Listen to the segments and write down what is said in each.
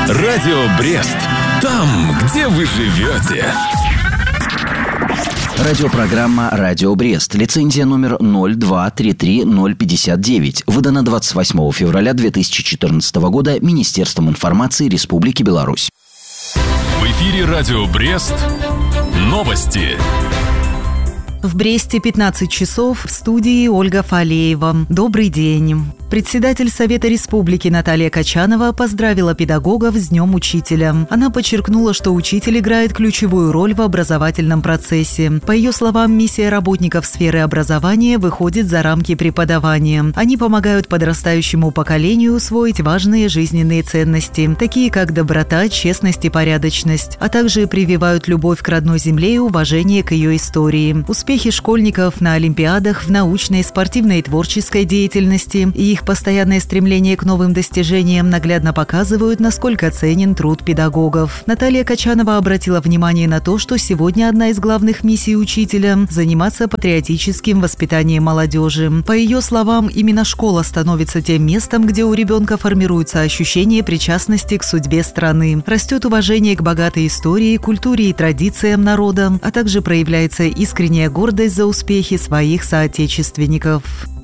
Радио Брест. Там, где вы живете. Радиопрограмма «Радио Брест». Лицензия номер 0233059. Выдана 28 февраля 2014 года Министерством информации Республики Беларусь. В эфире «Радио Брест». Новости. В Бресте 15 часов, в студии Ольга Фалеева. Добрый день. Председатель Совета Республики Наталья Качанова поздравила педагогов с Днем Учителя. Она подчеркнула, что учитель играет ключевую роль в образовательном процессе. По ее словам, миссия работников сферы образования выходит за рамки преподавания. Они помогают подрастающему поколению усвоить важные жизненные ценности, такие как доброта, честность и порядочность, а также прививают любовь к родной земле и уважение к ее истории. Успехи школьников на олимпиадах, в научной, спортивной и творческой деятельности и их постоянное стремление к новым достижениям наглядно показывают, насколько ценен труд педагогов. Наталья Качанова обратила внимание на то, что сегодня одна из главных миссий учителя – заниматься патриотическим воспитанием молодежи. По ее словам, именно школа становится тем местом, где у ребенка формируется ощущение причастности к судьбе страны. Растет уважение к богатой истории, культуре и традициям народа, а также проявляется искренняя гордость за успехи своих соотечественников.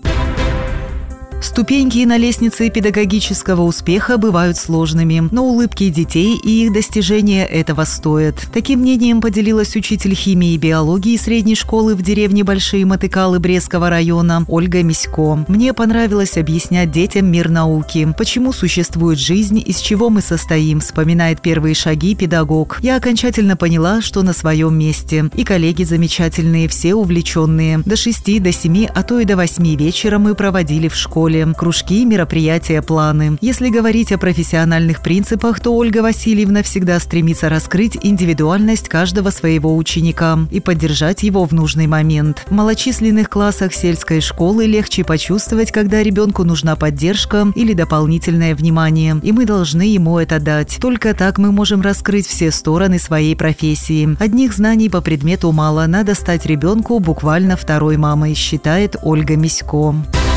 Ступеньки на лестнице педагогического успеха бывают сложными, но улыбки детей и их достижения этого стоят. Таким мнением поделилась учитель химии и биологии средней школы в деревне Большие Мотыкалы Брестского района Ольга Мисько. «Мне понравилось объяснять детям мир науки, почему существует жизнь, из чего мы состоим», вспоминает первые шаги педагог. «Я окончательно поняла, что на своем месте. И коллеги замечательные, все увлеченные. До 6, до 7, а то и до 8 вечера мы проводили в школе. Кружки, мероприятия, планы. Если говорить о профессиональных принципах, то Ольга Васильевна всегда стремится раскрыть индивидуальность каждого своего ученика и поддержать его в нужный момент. В малочисленных классах сельской школы легче почувствовать, когда ребенку нужна поддержка или дополнительное внимание, и мы должны ему это дать. Только так мы можем раскрыть все стороны своей профессии. Одних знаний по предмету мало, надо стать ребенку буквально второй мамой», считает Ольга Мисько.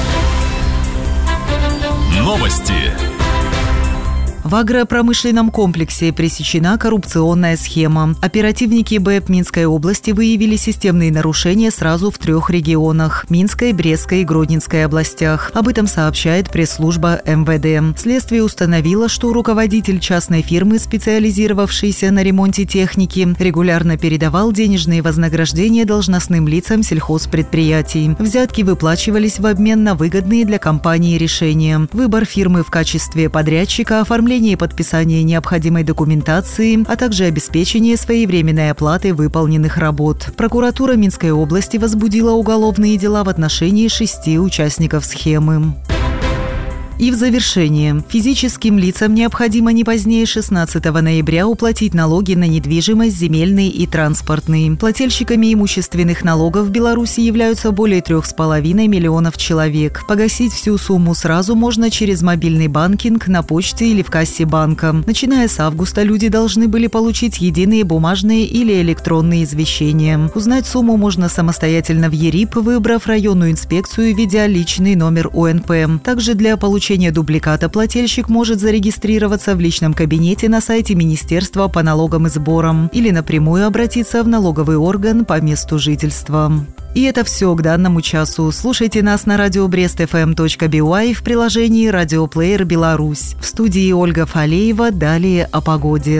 Новости. В агропромышленном комплексе пресечена коррупционная схема. Оперативники БЭП Минской области выявили системные нарушения сразу в 3 регионах – Минской, Брестской и Гродненской областях. Об этом сообщает пресс-служба МВД. Следствие установило, что руководитель частной фирмы, специализировавшейся на ремонте техники, регулярно передавал денежные вознаграждения должностным лицам сельхозпредприятий. Взятки выплачивались в обмен на выгодные для компании решения. Выбор фирмы в качестве подрядчика, оформление и подписание необходимой документации, а также обеспечение своевременной оплаты выполненных работ. Прокуратура Минской области возбудила уголовные дела в отношении 6 участников схемы. И в завершение. Физическим лицам необходимо не позднее 16 ноября уплатить налоги на недвижимость, земельный и транспортный. Плательщиками имущественных налогов в Беларуси являются более 3,5 миллионов человек. Погасить всю сумму сразу можно через мобильный банкинг, на почте или в кассе банка. Начиная с августа люди должны были получить единые бумажные или электронные извещения. Узнать сумму можно самостоятельно в ЕРИП, выбрав районную инспекцию, введя личный номер УНП. Также для получения дубликата плательщик может зарегистрироваться в личном кабинете на сайте Министерства по налогам и сборам или напрямую обратиться в налоговый орган по месту жительства. И это все к данному часу. Слушайте нас на radiobrestfm.by в приложении «Радиоплеер Беларусь». В студии Ольга Фалеева. Далее о погоде.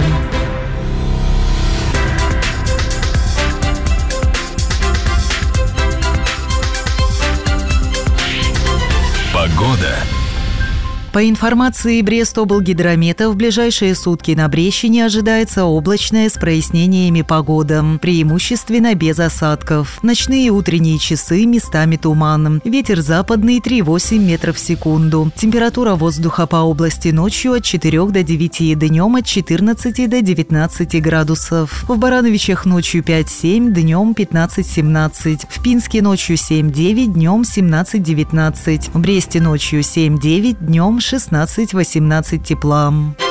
Погода. По информации Брестоблгидромета, в ближайшие сутки на Брещине ожидается облачная с прояснениями погода, преимущественно без осадков. Ночные и утренние часы местами туман. Ветер западный 3,8 метров в секунду. Температура воздуха по области ночью от 4 до 9, днем от 14 до 19 градусов. В Барановичах ночью 5-7, днем 15-17. В Пинске ночью 7-9, днем 17-19. В Бресте ночью 7-9, днем 16-18 тепла.